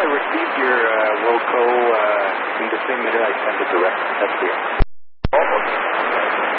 received your Wilco in the same minute I sent it direct. That's clear.